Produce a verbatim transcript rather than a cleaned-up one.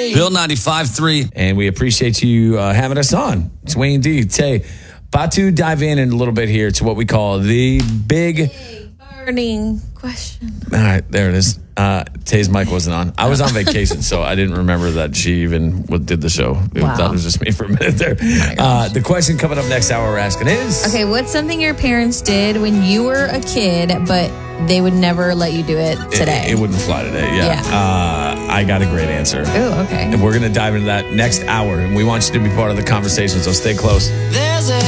Bill ninety-five point three. And we appreciate you uh, having us on. It's Wayne D. Tay. About to dive in in a little bit here to what we call the big... burning question. All right, there it is. Uh, Tay's mic wasn't on. I was on vacation, so I didn't remember that she even did the show. I Wow. thought it was just me for a minute there. Oh Uh, the question coming up next hour we're asking is... Okay, what's something your parents did when you were a kid, but they would never let you do it today? It, it wouldn't fly today, yeah. Yeah. Uh, I got a great answer. Oh, okay. And we're going to dive into that next hour, and we want you to be part of the conversation, so stay close. There's a